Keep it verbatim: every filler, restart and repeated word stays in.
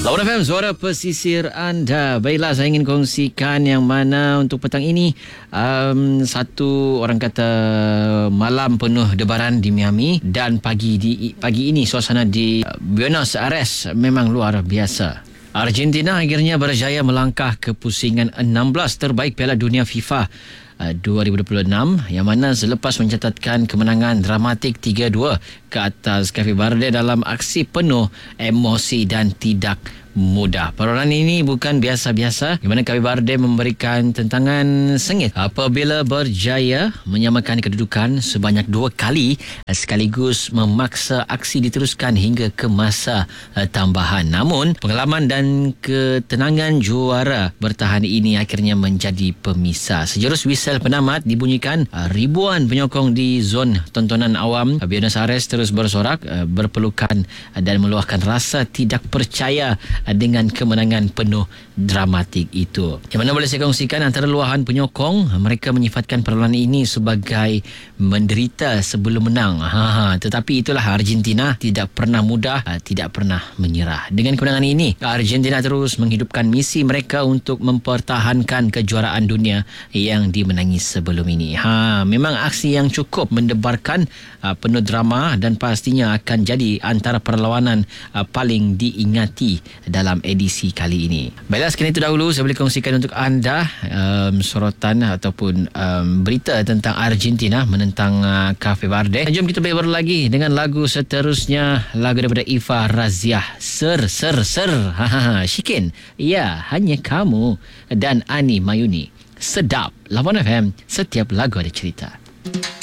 Lawan F M, suara pesisir anda. Baiklah, saya ingin kongsikan yang mana untuk petang ini um, satu orang kata malam penuh debaran di Miami dan pagi di pagi ini suasana di Buenos Aires memang luar biasa. Argentina akhirnya berjaya melangkah ke pusingan enam belas terbaik Piala Dunia FIFA dua ribu dua puluh enam yang mana selepas mencatatkan kemenangan dramatik tiga dua ke atas Cape Verde dalam aksi penuh emosi dan tidak mudah. Perlawanan ini bukan biasa-biasa di mana Cape Verde memberikan tentangan sengit apabila berjaya menyamakan kedudukan sebanyak dua kali sekaligus memaksa aksi diteruskan hingga ke masa tambahan. Namun pengalaman dan ketenangan juara bertahan ini akhirnya menjadi pemisah. Sejurus whistle penamat dibunyikan, ribuan penyokong di zon tontonan awam Buenos Aires terus bersorak, berpelukan dan meluahkan rasa tidak percaya dengan kemenangan penuh dramatik itu. Yang mana boleh saya kongsikan antara luahan penyokong, mereka menyifatkan perlawanan ini sebagai menderita sebelum menang. Ha, tetapi itulah Argentina, tidak pernah mudah, tidak pernah menyerah. Dengan kemenangan ini, Argentina terus menghidupkan misi mereka untuk mempertahankan kejuaraan dunia yang dimenangi sebelum ini. Ha, memang aksi yang cukup mendebarkan, uh, penuh drama dan pastinya akan jadi antara perlawanan uh, paling diingati dalam edisi kali ini. Baiklah, sekian itu dahulu saya boleh kongsikan untuk anda um, sorotan ataupun um, berita tentang Argentina menentang uh, Cape Verde. Jom kita berbalik lagi dengan lagu seterusnya, lagu daripada Iva Raziah, Ser Ser Ser. Hahaha, Shikin. Ya, hanya kamu dan Ani Mayuni. Sedap. Lawan F M, setiap lagu ada cerita.